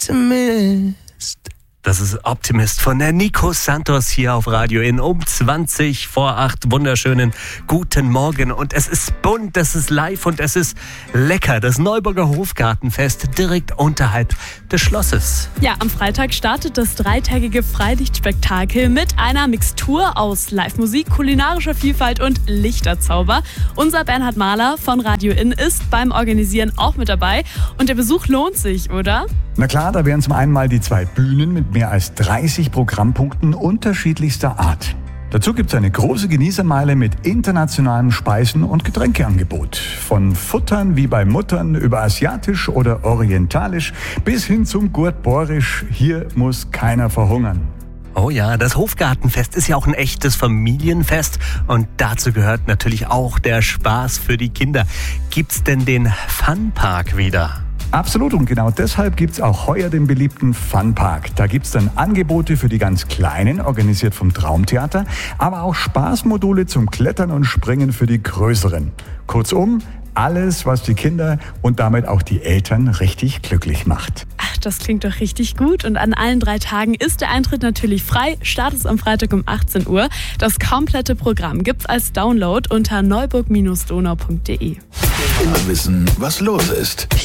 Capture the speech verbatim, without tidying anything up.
Optimist. Das ist Optimist von der Nico Santos hier auf Radio In um zwanzig vor acht. Wunderschönen guten Morgen. Und es ist bunt, es ist live und es ist lecker. Das Neuburger Hofgartenfest direkt unterhalb des Schlosses. Ja, am Freitag startet das dreitägige Freilichtspektakel mit einer Mixtur aus Live-Musik, kulinarischer Vielfalt und Lichterzauber. Unser Bernhard Mahler von Radio In ist beim Organisieren auch mit dabei. Und der Besuch lohnt sich, oder? Na klar, da wären zum einen mal die zwei Bühnen mit mehr als dreißig Programmpunkten unterschiedlichster Art. Dazu gibt es eine große Genießermeile mit internationalem Speisen- und Getränkeangebot. Von Futtern wie bei Muttern über asiatisch oder orientalisch bis hin zum Gurtborisch. Hier muss keiner verhungern. Oh ja, das Hofgartenfest ist ja auch ein echtes Familienfest und dazu gehört natürlich auch der Spaß für die Kinder. Gibt's denn den Funpark wieder? Absolut, und genau deshalb gibt's auch heuer den beliebten Funpark. Da gibt's dann Angebote für die ganz Kleinen, organisiert vom Traumtheater, aber auch Spaßmodule zum Klettern und Springen für die Größeren. Kurzum, alles, was die Kinder und damit auch die Eltern richtig glücklich macht. Ach, das klingt doch richtig gut. Und an allen drei Tagen ist der Eintritt natürlich frei. Start ist am Freitag um achtzehn Uhr. Das komplette Programm gibt's als Download unter neuburg Bindestrich donau punkt de. Immer wissen, was los ist.